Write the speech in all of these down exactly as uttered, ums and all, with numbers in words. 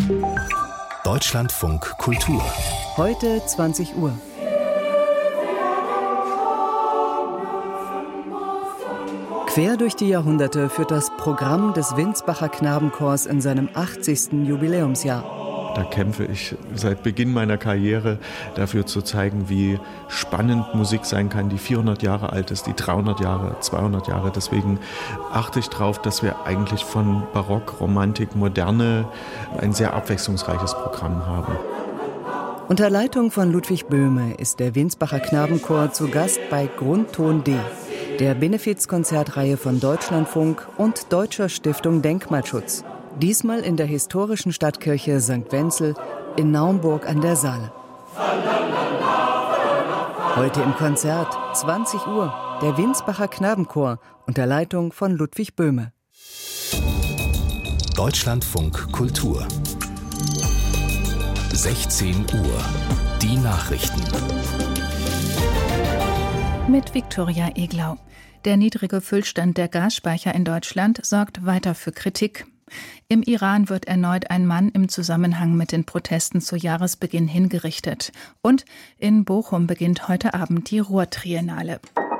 Deutschlandfunk Kultur. Heute zwanzig Uhr. Quer durch die Jahrhunderte führt das Programm des Winsbacher Knabenchors in seinem achtzigsten Jubiläumsjahr. Da kämpfe ich seit Beginn meiner Karriere dafür zu zeigen, wie spannend Musik sein kann, die vierhundert Jahre alt ist, die dreihundert Jahre, zweihundert Jahre. Deswegen achte ich darauf, dass wir eigentlich von Barock, Romantik, Moderne ein sehr abwechslungsreiches Programm haben. Unter Leitung von Ludwig Böhme ist der Winsbacher Knabenchor zu Gast bei Grundton D, der Benefizkonzertreihe von Deutschlandfunk und Deutscher Stiftung Denkmalschutz. Diesmal in der historischen Stadtkirche Sankt Wenzel in Naumburg an der Saale. Heute im Konzert, zwanzig Uhr, der Winsbacher Knabenchor unter Leitung von Ludwig Böhme. Deutschlandfunk Kultur. sechzehn Uhr. Die Nachrichten. Mit Viktoria Eglau. Der niedrige Füllstand der Gasspeicher in Deutschland sorgt weiter für Kritik. Im Iran wird erneut ein Mann im Zusammenhang mit den Protesten zu Jahresbeginn hingerichtet. Und in Bochum beginnt heute Abend die Ruhrtriennale.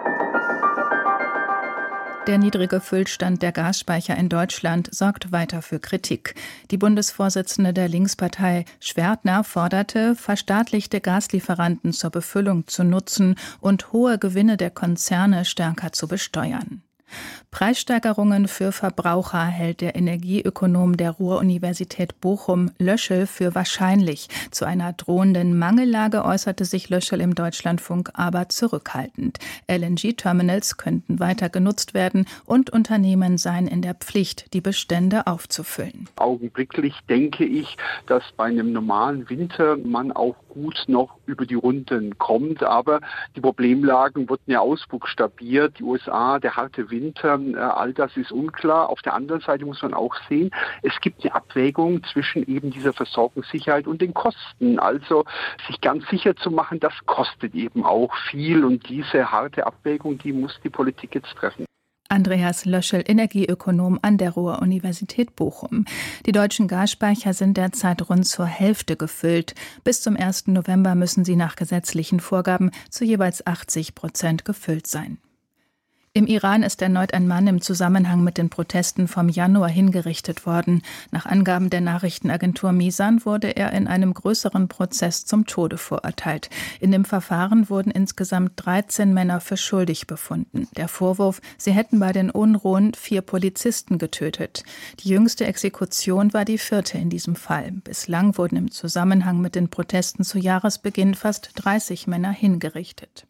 Der niedrige Füllstand der Gasspeicher in Deutschland sorgt weiter für Kritik. Die Bundesvorsitzende der Linkspartei Schwertner forderte, verstaatlichte Gaslieferanten zur Befüllung zu nutzen und hohe Gewinne der Konzerne stärker zu besteuern. Preissteigerungen für Verbraucher hält der Energieökonom der Ruhr-Universität Bochum Löschel für wahrscheinlich. Zu einer drohenden Mangellage äußerte sich Löschel im Deutschlandfunk aber zurückhaltend. L N G-Terminals könnten weiter genutzt werden und Unternehmen seien in der Pflicht, die Bestände aufzufüllen. Augenblicklich denke ich, dass bei einem normalen Winter man auch gut noch über die Runden kommt, aber die Problemlagen wurden ja ausbuchstabiert. Die U S A, der harte Winter, all das ist unklar. Auf der anderen Seite muss man auch sehen, es gibt eine Abwägung zwischen eben dieser Versorgungssicherheit und den Kosten. Also sich ganz sicher zu machen, das kostet eben auch viel und diese harte Abwägung, die muss die Politik jetzt treffen. Andreas Löschel, Energieökonom an der Ruhr-Universität Bochum. Die deutschen Gasspeicher sind derzeit rund zur Hälfte gefüllt. Bis zum ersten November müssen sie nach gesetzlichen Vorgaben zu jeweils achtzig Prozent gefüllt sein. Im Iran ist erneut ein Mann im Zusammenhang mit den Protesten vom Januar hingerichtet worden. Nach Angaben der Nachrichtenagentur Misan wurde er in einem größeren Prozess zum Tode verurteilt. In dem Verfahren wurden insgesamt dreizehn Männer für schuldig befunden. Der Vorwurf, sie hätten bei den Unruhen vier Polizisten getötet. Die jüngste Exekution war die vierte in diesem Fall. Bislang wurden im Zusammenhang mit den Protesten zu Jahresbeginn fast dreißig Männer hingerichtet.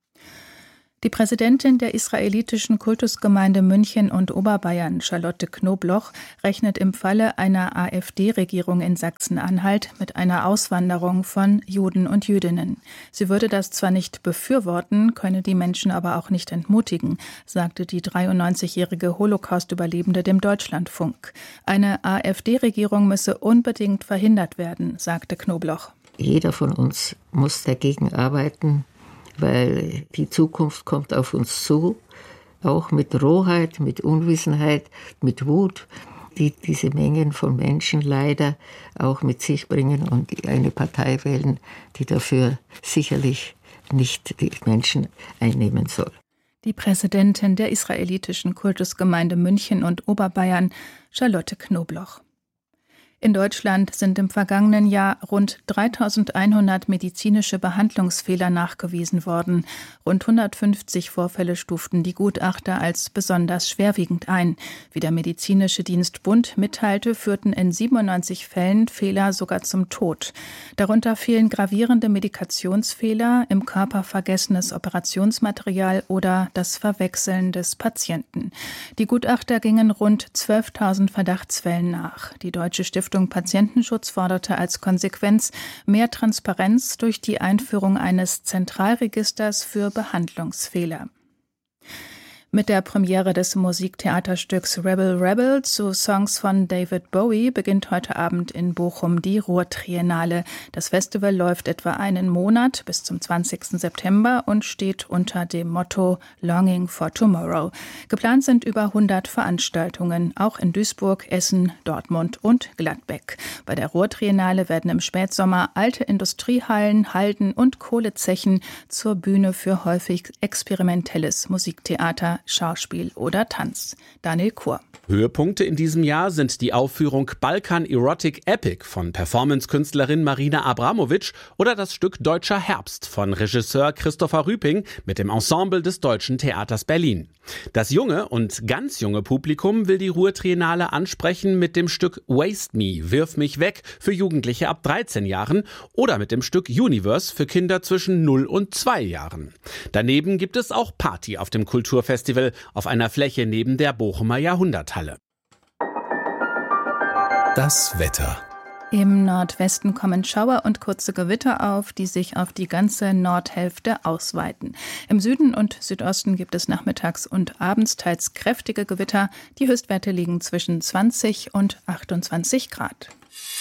Die Präsidentin der israelitischen Kultusgemeinde München und Oberbayern, Charlotte Knobloch, rechnet im Falle einer AfD-Regierung in Sachsen-Anhalt mit einer Auswanderung von Juden und Jüdinnen. Sie würde das zwar nicht befürworten, könne die Menschen aber auch nicht entmutigen, sagte die dreiundneunzigjährige Holocaust-Überlebende dem Deutschlandfunk. Eine AfD-Regierung müsse unbedingt verhindert werden, sagte Knobloch. Jeder von uns muss dagegen arbeiten, weil die Zukunft kommt auf uns zu, auch mit Rohheit, mit Unwissenheit, mit Wut, die diese Mengen von Menschen leider auch mit sich bringen und eine Partei wählen, die dafür sicherlich nicht die Menschen einnehmen soll. Die Präsidentin der israelitischen Kultusgemeinde München und Oberbayern, Charlotte Knobloch. In Deutschland sind im vergangenen Jahr rund dreitausendeinhundert medizinische Behandlungsfehler nachgewiesen worden. Rund hundertfünfzig Vorfälle stuften die Gutachter als besonders schwerwiegend ein. Wie der medizinische Dienst Bund mitteilte, führten in siebenundneunzig Fällen Fehler sogar zum Tod. Darunter fielen gravierende Medikationsfehler, im Körper vergessenes Operationsmaterial oder das Verwechseln des Patienten. Die Gutachter gingen rund zwölftausend Verdachtsfällen nach. Die Deutsche Stiftung Patientenschutz forderte als Konsequenz mehr Transparenz durch die Einführung eines Zentralregisters für Behandlungsfehler. Mit der Premiere des Musiktheaterstücks Rebel Rebel zu Songs von David Bowie beginnt heute Abend in Bochum die Ruhrtriennale. Das Festival läuft etwa einen Monat bis zum zwanzigsten September und steht unter dem Motto Longing for Tomorrow. Geplant sind über hundert Veranstaltungen, auch in Duisburg, Essen, Dortmund und Gladbeck. Bei der Ruhrtriennale werden im Spätsommer alte Industriehallen, Halden und Kohlezechen zur Bühne für häufig experimentelles Musiktheater, Schauspiel oder Tanz. Daniel Kur. Höhepunkte in diesem Jahr sind die Aufführung Balkan Erotic Epic von Performance-Künstlerin Marina Abramovic oder das Stück Deutscher Herbst von Regisseur Christopher Rüping mit dem Ensemble des Deutschen Theaters Berlin. Das junge und ganz junge Publikum will die Ruhrtriennale ansprechen mit dem Stück Waste Me, Wirf mich weg für Jugendliche ab dreizehn Jahren oder mit dem Stück Universe für Kinder zwischen null und zwei Jahren. Daneben gibt es auch Party auf dem Kulturfestival auf einer Fläche neben der Bochumer Jahrhunderthalle. Das Wetter. Im Nordwesten kommen Schauer und kurze Gewitter auf, die sich auf die ganze Nordhälfte ausweiten. Im Süden und Südosten gibt es nachmittags und abends teils kräftige Gewitter. Die Höchstwerte liegen zwischen zwanzig und achtundzwanzig Grad.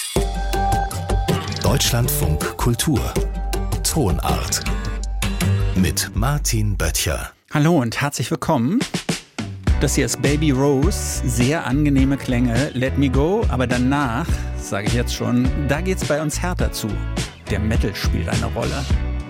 Deutschlandfunk Kultur. Tonart. Mit Martin Böttcher. Hallo und herzlich willkommen. Das hier ist Baby Rose, sehr angenehme Klänge, Let Me Go, aber danach, sage ich jetzt schon, da geht's bei uns härter zu. Der Metal spielt eine Rolle.